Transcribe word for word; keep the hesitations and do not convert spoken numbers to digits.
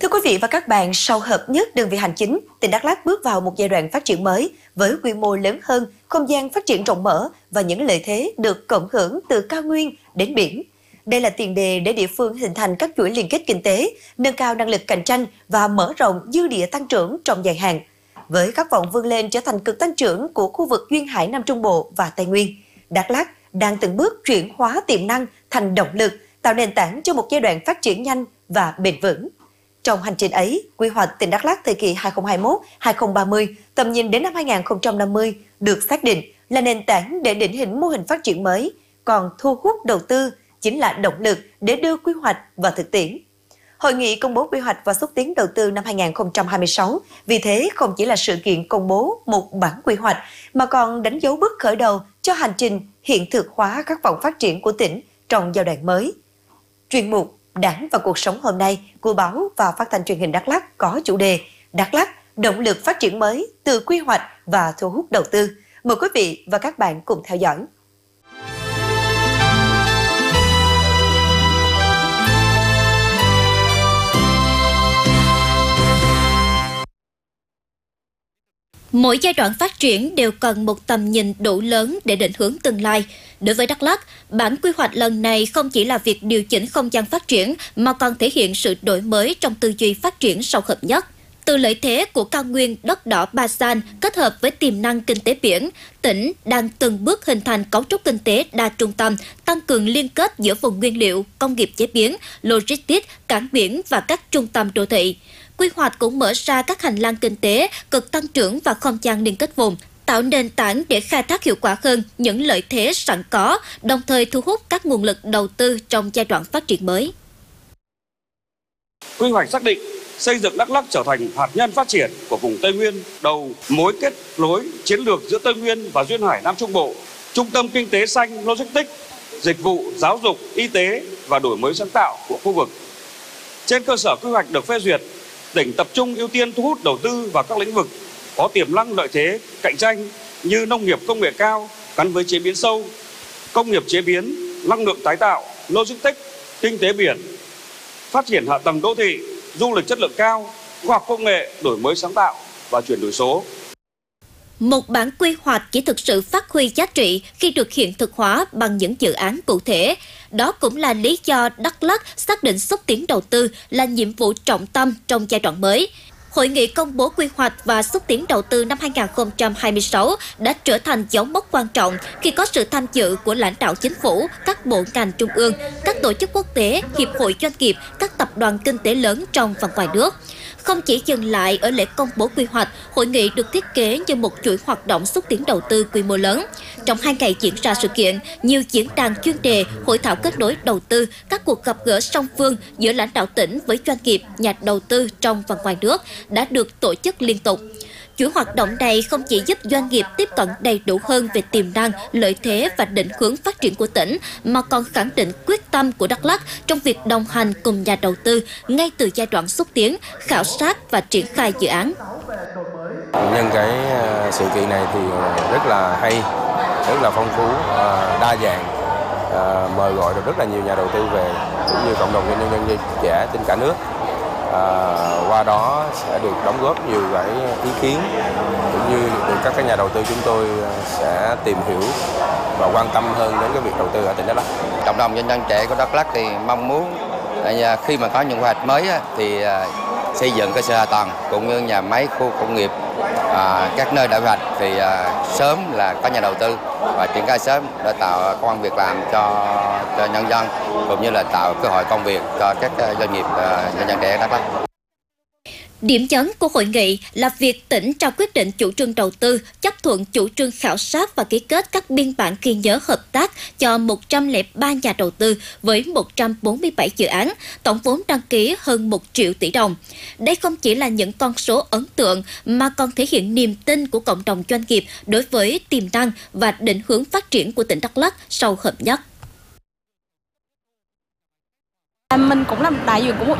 Thưa quý vị và các bạn, sau hợp nhất đơn vị hành chính, tỉnh Đắk Lắk bước vào một giai đoạn phát triển mới với quy mô lớn hơn, không gian phát triển rộng mở và những lợi thế được cộng hưởng từ cao nguyên đến biển. Đây là tiền đề để địa phương hình thành các chuỗi liên kết kinh tế, nâng cao năng lực cạnh tranh và mở rộng dư địa tăng trưởng trong dài hạn. Với khát vọng vươn lên trở thành cực tăng trưởng của khu vực duyên hải Nam Trung Bộ và Tây Nguyên, Đắk Lắk đang từng bước chuyển hóa tiềm năng thành động lực, tạo nền tảng cho một giai đoạn phát triển nhanh và bền vững. Trong hành trình ấy, quy hoạch tỉnh Đắk Lắk thời kỳ hai nghìn không trăm hai mươi mốt đến hai nghìn không trăm ba mươi, tầm nhìn đến năm hai nghìn không trăm năm mươi được xác định là nền tảng để định hình mô hình phát triển mới, còn thu hút đầu tư chính là động lực để đưa quy hoạch vào thực tiễn. Hội nghị công bố quy hoạch và xúc tiến đầu tư năm hai nghìn không trăm hai mươi sáu vì thế không chỉ là sự kiện công bố một bản quy hoạch mà còn đánh dấu bước khởi đầu cho hành trình hiện thực hóa khát vọng phát triển của tỉnh trong giai đoạn mới. Chuyên mục Đảng và cuộc sống hôm nay của báo và phát thanh truyền hình Đắk Lắk có chủ đề Đắk Lắk, động lực phát triển mới từ quy hoạch và thu hút đầu tư. Mời quý vị và các bạn cùng theo dõi. Mỗi giai đoạn phát triển đều cần một tầm nhìn đủ lớn để định hướng tương lai. Đối với Đắk Lắk, bản quy hoạch lần này không chỉ là việc điều chỉnh không gian phát triển mà còn thể hiện sự đổi mới trong tư duy phát triển sau hợp nhất. Từ lợi thế của cao nguyên đất đỏ Ba San kết hợp với tiềm năng kinh tế biển, tỉnh đang từng bước hình thành cấu trúc kinh tế đa trung tâm, tăng cường liên kết giữa vùng nguyên liệu, công nghiệp chế biến, logistics, cảng biển và các trung tâm đô thị. Quy hoạch cũng mở ra các hành lang kinh tế, cực tăng trưởng và không gian liên kết vùng, tạo nền tảng để khai thác hiệu quả hơn những lợi thế sẵn có, đồng thời thu hút các nguồn lực đầu tư trong giai đoạn phát triển mới. Quy hoạch xác định xây dựng Đắk Lắk trở thành hạt nhân phát triển của vùng Tây Nguyên, đầu mối kết nối chiến lược giữa Tây Nguyên và duyên hải Nam Trung Bộ, trung tâm kinh tế xanh, logistics, dịch vụ, giáo dục, y tế và đổi mới sáng tạo của khu vực. Trên cơ sở quy hoạch được phê duyệt, tỉnh tập trung ưu tiên thu hút đầu tư vào các lĩnh vực có tiềm năng lợi thế cạnh tranh như nông nghiệp công nghệ cao gắn với chế biến sâu, công nghiệp chế biến, năng lượng tái tạo, logistics, kinh tế biển, phát triển hạ tầng đô thị, du lịch chất lượng cao, khoa học công nghệ, đổi mới sáng tạo và chuyển đổi số. Một bản quy hoạch chỉ thực sự phát huy giá trị khi được hiện thực hóa bằng những dự án cụ thể. Đó cũng là lý do Đắk Lắk xác định xúc tiến đầu tư là nhiệm vụ trọng tâm trong giai đoạn mới. Hội nghị công bố quy hoạch và xúc tiến đầu tư năm hai nghìn không trăm hai mươi sáu đã trở thành dấu mốc quan trọng khi có sự tham dự của lãnh đạo chính phủ, các bộ ngành trung ương, các tổ chức quốc tế, hiệp hội doanh nghiệp, các tập đoàn kinh tế lớn trong và ngoài nước. Không chỉ dừng lại ở lễ công bố quy hoạch, hội nghị được thiết kế như một chuỗi hoạt động xúc tiến đầu tư quy mô lớn. Trong hai ngày diễn ra sự kiện, nhiều diễn đàn chuyên đề, hội thảo kết nối đầu tư, các cuộc gặp gỡ song phương giữa lãnh đạo tỉnh với doanh nghiệp, nhà đầu tư trong và ngoài nước đã được tổ chức liên tục. Chuỗi hoạt động này không chỉ giúp doanh nghiệp tiếp cận đầy đủ hơn về tiềm năng, lợi thế và định hướng phát triển của tỉnh, mà còn khẳng định quyết tâm của Đắk Lắk trong việc đồng hành cùng nhà đầu tư ngay từ giai đoạn xúc tiến, khảo sát và triển khai dự án. Nhân cái sự kiện này thì rất là hay, rất là phong phú, đa dạng, mời gọi được rất là nhiều nhà đầu tư về, cũng như cộng đồng doanh nhân doanh trẻ trên cả nước. À, qua đó sẽ được đóng góp nhiều cái ý kiến, cũng như được các cái nhà đầu tư chúng tôi sẽ tìm hiểu và quan tâm hơn đến cái việc đầu tư ở tỉnh Đắk Lắk. Cộng đồng doanh nhân trẻ của Đắk Lắk thì mong muốn khi mà có những quy hoạch mới thì xây dựng cơ sở hạ tầng cũng như nhà máy, khu công nghiệp, à, các nơi đã quy hoạch thì à, sớm là có nhà đầu tư và triển khai sớm để tạo công an việc làm cho cho nhân dân, cũng như là tạo cơ hội công việc cho các doanh nghiệp doanh nhân trẻ Đắk Lắk. Điểm nhấn của hội nghị là việc tỉnh trao quyết định chủ trương đầu tư, chấp thuận chủ trương khảo sát và ký kết các biên bản ghi nhớ hợp tác cho một trăm lẻ ba nhà đầu tư với một trăm bốn mươi bảy dự án, tổng vốn đăng ký hơn một triệu tỷ đồng. Đây không chỉ là những con số ấn tượng mà còn thể hiện niềm tin của cộng đồng doanh nghiệp đối với tiềm năng và định hướng phát triển của tỉnh Đắk Lắk sau hợp nhất. Mình cũng là đại diện của một